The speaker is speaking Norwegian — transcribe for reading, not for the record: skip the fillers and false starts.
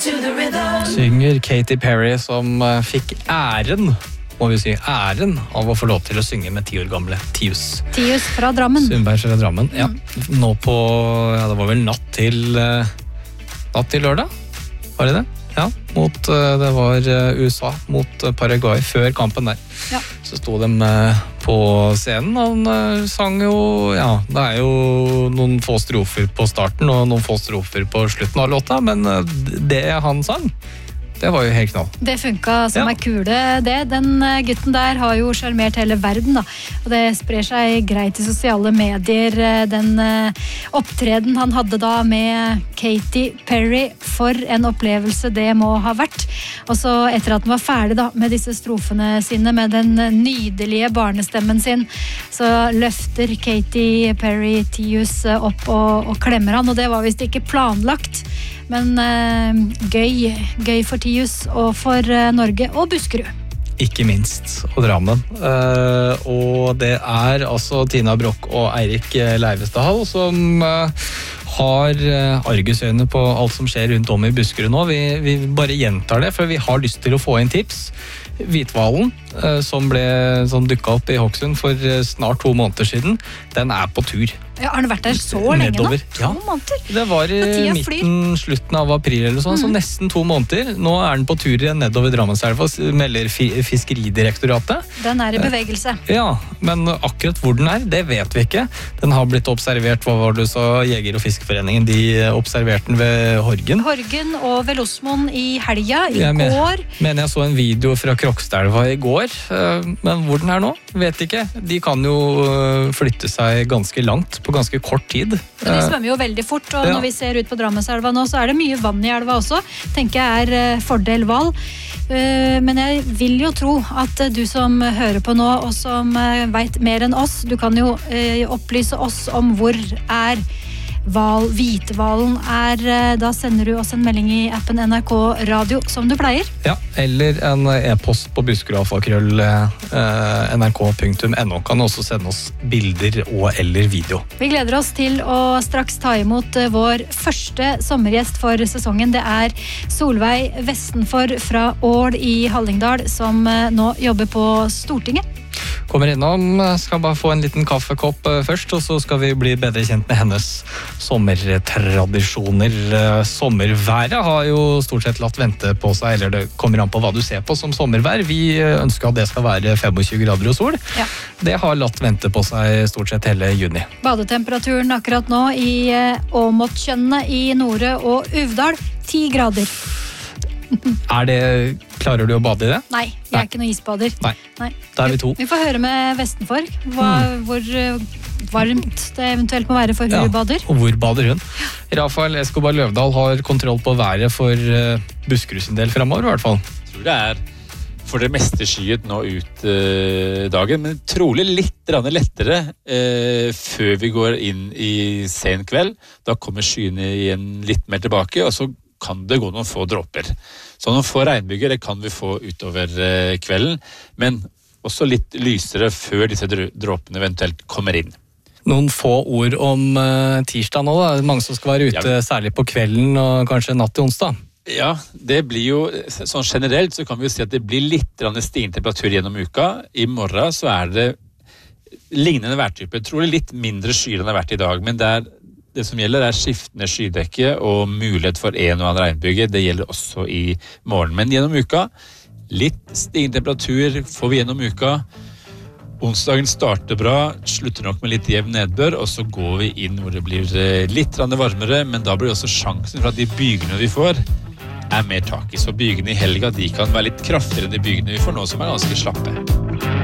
Synger Katy Perry som fikk æren, må vi si, æren av å få lov til å synge med 10 år gamle Tius. Tius fra Drammen. Sundberg fra Drammen, ja. Nå på, ja, det var vel natt til lørdag, var det det? Ja, det var USA mot Paraguay før kampen der. Ja. Så sto de på scenen, han sang jo, ja, det er jo noen få strofer på starten og noen få strofer på slutten av låta, men det han sang, det var jo helt knall. Det funket som en kule, det. Den gutten der har jo skjermert hele verden, da. Og det sprer seg greit i sosiale medier. Den opptreden han hadde da med Katy Perry, for en opplevelse det må ha vært. Og så etter at han var ferdig da, med disse strofene sine, med den nydelige barnestemmen sin, så løfter Katy Perry Tius opp og klemmer han, og det var visst ikke planlagt. Men gøy for Tius og for Norge og Buskerud. Ikke minst, og Drammen. Og det er altså Tina Brock og Eirik Leivestad som har argusøyne på alt som skjer rundt om i Buskerud nå. Vi bare gjentar det, for vi har lyst til å få inn tips. Hvithvalen, som dukket opp i Hokksund for snart 2 måneder siden, den er på tur. Ja, har den vært der så lenge nå? 2 måneder? Det var i slutten av april eller sånn, så nesten 2 måneder. Nå er den på tur igjen nedover Drammenselva, melder Fiskeridirektoratet. Den er i bevegelse. Ja, men akkurat hvor den er, det vet vi ikke. Den har blitt observert, hva var det du sa, Jeger- og Fiskeforeningen, de observerte den ved Horgen. Horgen og ved Losmoen i helga, i går. Men jeg så en video fra Krokstadelva i går, men hvor den er nå, vet ikke. De kan jo flytte seg ganske langt på ganske kort tid. De svømmer jo veldig fort, og når vi ser ut på Drammenselva nå, så er det mye vann i elva også. Tenker jeg er fordel val. Men jeg vil jo tro at du som hører på nå, og som vet mer enn oss, du kan jo opplyse oss om hvor er hvithvalen er. Da sender du oss en melding i appen NRK Radio, som du pleier. Ja, eller en e-post på buskerud@nrk.no. Kan også sende oss bilder og eller video. Vi gleder oss til å straks ta imot vår første sommergjest for sesongen. Det er Solveig Vestenfor fra Ål i Hallingdal, som nå jobber på Stortinget. Kommer innom, skal bare få en liten kaffekopp først, og så skal vi bli bedre kjent med hennes sommertradisjoner. Sommerværet har jo stort sett latt vente på seg, eller det kommer an på hva du ser på som sommervær. Vi ønsker at det skal være 25 grader og sol. Ja. Det har latt vente på seg stort sett hele juni. Badetemperaturen akkurat nå i Åmotkjønnene i Nore og Uvdal, 10 grader. Klarer du å bade i det? Nei, jeg er ikke noen isbader. Nei. Da er vi 2. Vi får høre med Vestenfor hvor varmt det eventuelt må være for hun bader. Og hvor bader hun? Rafael Escobar Løvdahl har kontroll på været for Buskerud sin del fremover, i hvert fall. Jeg tror det er for det meste skyet nå ut dagen, men trolig litt lettere før vi går inn i sen kveld. Da kommer skyene igjen litt mer tilbake, og så kan det gå noen få dråper. Så noen få regnbyger, det kan vi få utover kvelden, men også litt lysere før disse dråpene eventuelt kommer inn. Noen få ord om tirsdag nå, da. Mange som skal være ute, særlig på kvelden og kanskje natt til onsdag. Ja, det blir jo, sånn generelt så kan vi jo si at det blir litt stigende temperatur gjennom uka. I morgen så er det lignende værtyper, trolig litt mindre skyer enn det har vært i dag, men det som gjelder er skiftende skydekke og mulighet for en og annen regnbyge. Det gjelder også i morgen. Men gjennom uka, litt stigende temperatur får vi gjennom uka. Onsdagen starter bra, slutter nok med litt jevn nedbør, og så går vi inn hvor det blir litt varmere, men da blir også sjansen for at de bygene vi får er mer tak i. Så bygene i helga, de kan være litt kraftigere enn de bygene vi får nå, som er ganske slappe.